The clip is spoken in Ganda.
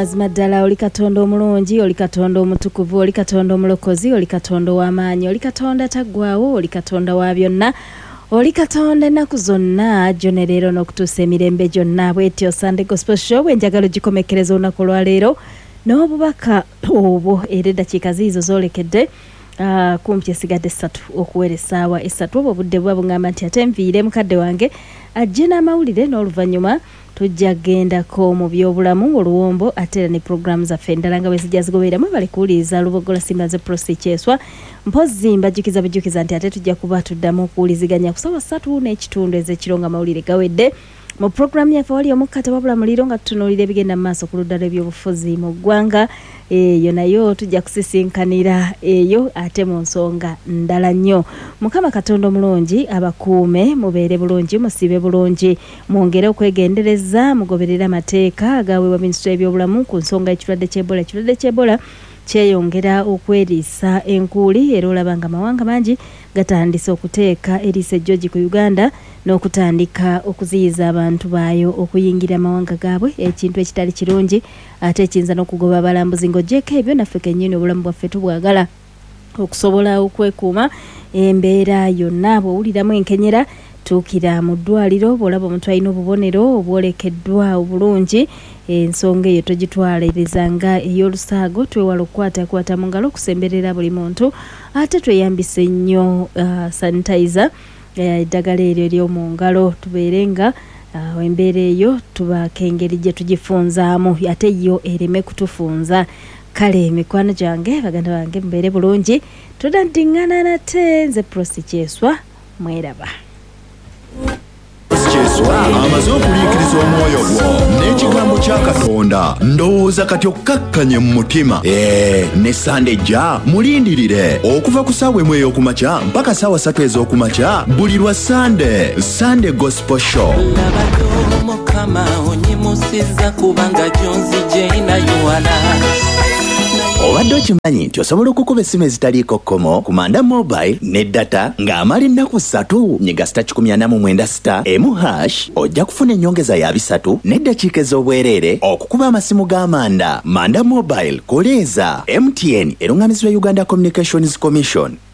mazima ddala oli Katonda omulungi, oli Katonda omutukuvu, oli Katonda omulokozi, oli Katonda w'amaanyi, oli Katonda taggwaawo, oli Katonda wa byonna, oli Katonda ennaku zonna jjone leero n'okutuusa emirembe gyonna. Bw'etyo Sunday Gospel Show bwenjagala ogikomekereza olunaku olwaleero n'obubaka obwo era eddakiika ziizo zoolekedde kumpi esigadde 3 okuwera essaawa 3 obwo obudde buba bungamba nti ate nviire mukadde wange ajje n'amawulire n'oluvannyuma tujja gendako mu byobulamu oluwombo ate ne programu zaffe endala nga bwe zijja zigobereramu bali kuwuliriza Lubogola Simbaze Prosi Kyeswa mpozi mbajjukiza nti ate tujja kuba tuddamu okuwuliziganya ku ssaawa 3 n'ekitundu ez'ekiro nga amawulire gawedde mu programu yaffe wali omukkate wabula muliro nga tutunuulira ebigenda mu maaso ku ludda lw'ebyobufuzi mu ggwanga eyo nayo tujja kusisinkanira eyo ate mu nsonga ndala nnyo. Mukama Katonda omulungi abakuume mubeere bulungi musibe bulungi mwongere okwegendereza mugoberera amateeka agaweebwa minisitule y'ebyobulamu ku nsonga y'ekirwadde ky'Ebola kyeyongera okweriisa enkuuli era olaba nga amawanga mangi gatandise okuteeka eriisa ejjogi ku Uganda n'okutandika okuziyiza abantu baayo okuyingira amawanga gaabwe ekintu ekitali kirungi ate ekiyinza n'okugoba abalambuzi ng'ogyeko ebyo naffe kennyini obulamu bwaffe tubwagala okusobola okwekuuma embeera yonna bw'owuliramu enkenyera tuukira mu ddwaliro bw'olaba omuntu alina obubonero obwolekeddwa obulungi ensonga eyo togitwaliriza nga ey'olusaago twewala okukwatakwata mu ngalo okusemberera buli muntu ate tweyambise nnyo sanitizer eddagala eryo ery'omu ngalo tubeere nga embeera eyo tubaako engeri gye tugifunzaamu ate yo ereme kutufunza. Kale mikwano gyange baganda bange mubeere bulungi tudaddiŋŋana nate nze Prosi Kyeswa mweraba. Amaze okuliikiriza omwoyo gwo n'ekigambo kya Katonda ndowooza kati okkakkanye mu mutima ne Sunday jja mulindirire okuva ku ssaawa emu ey'okumakya mpaka ssaawa 3 ez'okumakya buli lwa Sunday Gospel Show. Labadde Mukama onyimusizza kubanga gy'onzigye nayowana. Obadde okimanyi nti osobola okukuba essimu ezitaliiko kkomo ku Manda Mobile ne data ng'amala ennaku 3 nyiga *146#, ojja kufuna ennyongeza ya 3 n'eddakiika ez'obwereere okukuba amasimu g'amanda. Manda Mobile koleeza MTN eruŋŋamizibwa Uganda Communications Commission